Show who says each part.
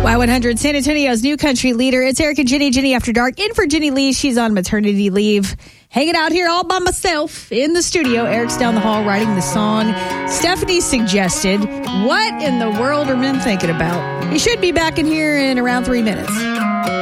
Speaker 1: Y100, San Antonio's new country leader. It's Eric and Jenny After Dark. In for Jenny Lee. She's on maternity leave. Hanging out here all by myself in the studio. Eric's down the hall writing the song. Stephanie suggested, what in the world are men thinking about? He should be back in here in around 3 minutes.